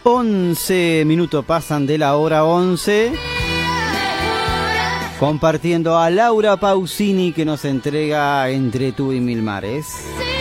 11 minutos pasan de la hora 11. Compartiendo a Laura Pausini, que nos entrega Entre tú y mil mares.